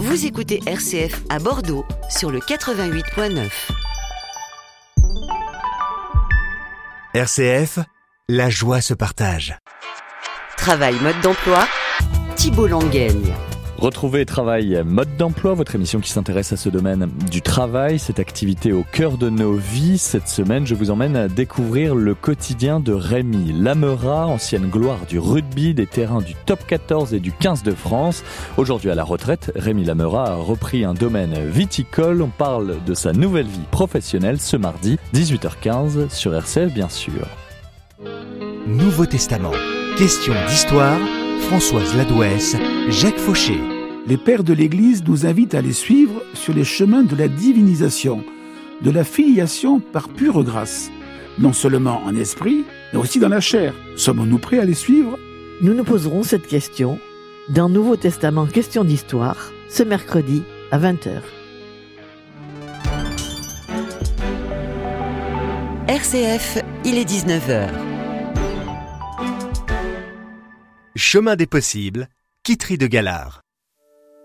Vous écoutez RCF à Bordeaux sur le 88.9. RCF, la joie se partage. Travail mode d'emploi, Thibault Langueigne. Retrouvez Travail mode d'emploi, votre émission qui s'intéresse à ce domaine du travail, cette activité au cœur de nos vies. Cette semaine, je vous emmène à découvrir le quotidien de Rémi Lamera, ancienne gloire du rugby, des terrains du top 14 et du 15 de France. Aujourd'hui à la retraite, Rémi Lamera a repris un domaine viticole. On parle de sa nouvelle vie professionnelle ce mardi, 18h15 sur RCF bien sûr. Nouveau Testament, question d'histoire, Françoise Ladouès, Jacques Fauché. Les pères de l'Église nous invitent à les suivre sur les chemins de la divinisation, de la filiation par pure grâce, non seulement en esprit, mais aussi dans la chair. Sommes-nous prêts à les suivre ? Nous nous poserons cette question dans Nouveau Testament Question d'Histoire, ce mercredi à 20h. RCF, il est 19h. Chemin des possibles, Kitry de Galard.